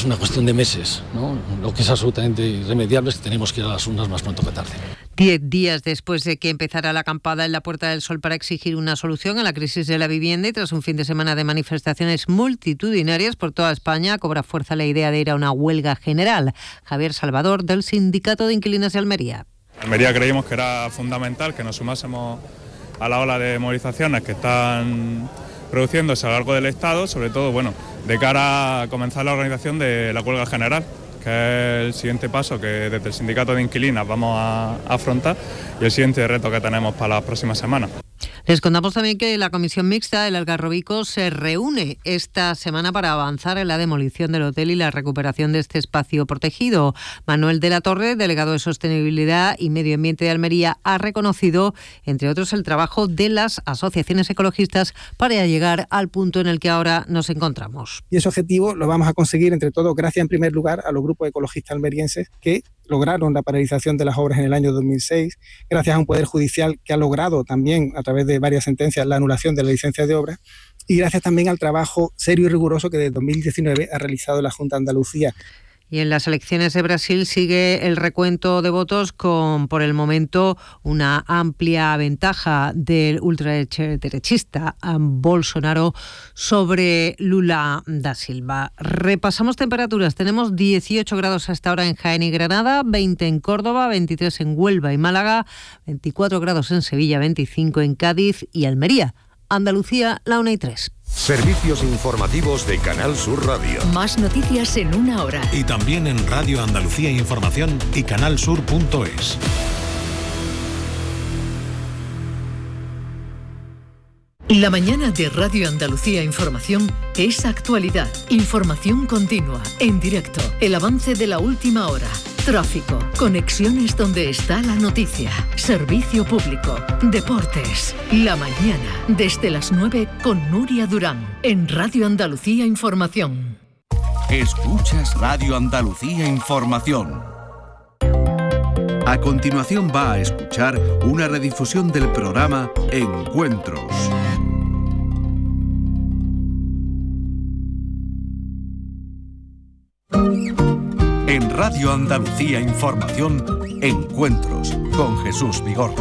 es una cuestión de meses, ¿no? Lo que es absolutamente irremediable es que tenemos que ir a las urnas más pronto que tarde. 10 días después de que empezara la acampada en la Puerta del Sol para exigir una solución a la crisis de la vivienda y tras un fin de semana de manifestaciones multitudinarias por toda España, cobra fuerza la idea de ir a una huelga general. Javier Salvador, del Sindicato de Inquilinos de Almería. En Almería creímos que era fundamental que nos sumásemos a la ola de movilizaciones que están produciéndose a lo largo del Estado, sobre todo, de cara a comenzar la organización de la huelga general, que es el siguiente paso que desde el Sindicato de Inquilinas vamos a afrontar y el siguiente reto que tenemos para las próximas semanas. Les contamos también que la Comisión Mixta del Algarrobico se reúne esta semana para avanzar en la demolición del hotel y la recuperación de este espacio protegido. Manuel de la Torre, delegado de Sostenibilidad y Medio Ambiente de Almería, ha reconocido, entre otros, el trabajo de las asociaciones ecologistas para llegar al punto en el que ahora nos encontramos. Y ese objetivo lo vamos a conseguir, entre todos, gracias en primer lugar a los grupos ecologistas almerienses que lograron la paralización de las obras en el año 2006, gracias a un Poder Judicial que ha logrado también, a través de varias sentencias, la anulación de la licencia de obra, y gracias también al trabajo serio y riguroso que desde 2019 ha realizado la Junta de Andalucía. Y en las elecciones de Brasil sigue el recuento de votos con, por el momento, una amplia ventaja del ultraderechista Bolsonaro sobre Lula da Silva. Repasamos temperaturas. Tenemos 18 grados hasta ahora en Jaén y Granada, 20 en Córdoba, 23 en Huelva y Málaga, 24 grados en Sevilla, 25 en Cádiz y Almería. Andalucía, la 1:03. Servicios informativos de Canal Sur Radio. Más noticias en una hora. Y también en Radio Andalucía Información y canalsur.es. La mañana de Radio Andalucía Información es actualidad, información continua, en directo, el avance de la última hora, tráfico, conexiones donde está la noticia, servicio público, deportes. La mañana, desde las 9 con Nuria Durán, en Radio Andalucía Información. Escuchas Radio Andalucía Información. A continuación va a escuchar una redifusión del programa Encuentros. En Radio Andalucía Información, Encuentros con Jesús Vigorra.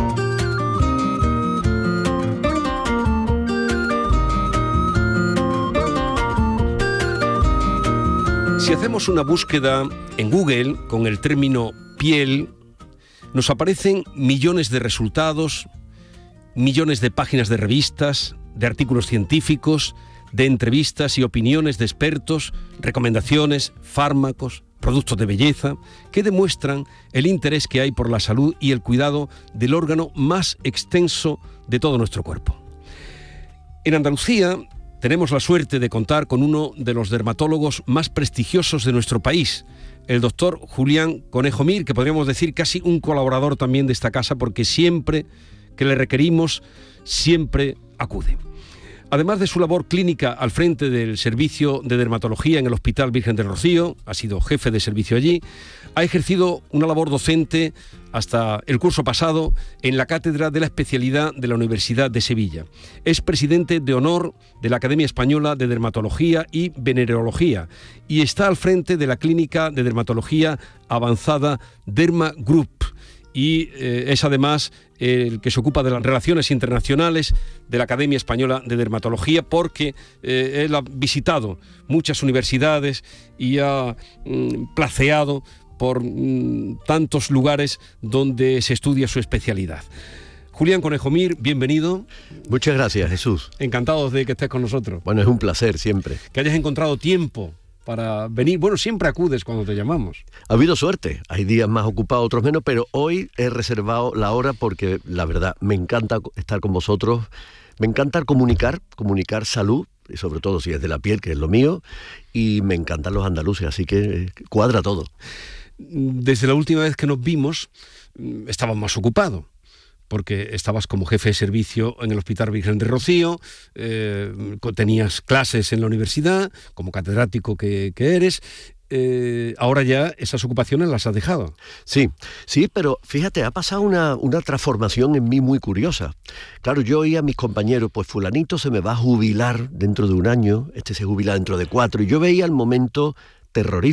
Si hacemos una búsqueda en Google con el término piel, nos aparecen millones de resultados, millones de páginas de revistas, de artículos científicos, de entrevistas y opiniones de expertos, recomendaciones, fármacos, productos de belleza, que demuestran el interés que hay por la salud y el cuidado del órgano más extenso de todo nuestro cuerpo. En Andalucía tenemos la suerte de contar con uno de los dermatólogos más prestigiosos de nuestro país, el doctor Julián Conejo Mir, que podríamos decir casi un colaborador también de esta casa, porque siempre que le requerimos, siempre acude. Además de su labor clínica al frente del servicio de dermatología en el Hospital Virgen del Rocío, ha sido jefe de servicio allí, ha ejercido una labor docente hasta el curso pasado en la cátedra de la especialidad de la Universidad de Sevilla. Es presidente de honor de la Academia Española de Dermatología y Venerología y está al frente de la Clínica de Dermatología Avanzada Derma Group. Y es además el que se ocupa de las relaciones internacionales de la Academia Española de Dermatología, porque él ha visitado muchas universidades y ha placeado por tantos lugares donde se estudia su especialidad. Julián Conejo Mir, bienvenido. Muchas gracias, Jesús. Encantados de que estés con nosotros. Bueno, es un placer siempre. Que hayas encontrado tiempo para venir. Bueno, siempre acudes cuando te llamamos. Ha habido suerte. Hay días más ocupados, otros menos, pero hoy he reservado la hora porque, la verdad, me encanta estar con vosotros. Me encanta comunicar salud, y sobre todo si es de la piel, que es lo mío, y me encantan los andaluces, así que cuadra todo. Desde la última vez que nos vimos, estabas más ocupado, porque estabas como jefe de servicio en el Hospital Virgen del Rocío, tenías clases en la universidad, como catedrático que eres. Ahora ya esas ocupaciones las has dejado. Sí, pero fíjate, ha pasado una transformación en mí muy curiosa. Claro, yo oía a mis compañeros, pues fulanito se me va a jubilar dentro de un año, este se jubila dentro de 4, y yo veía el momento terrorífico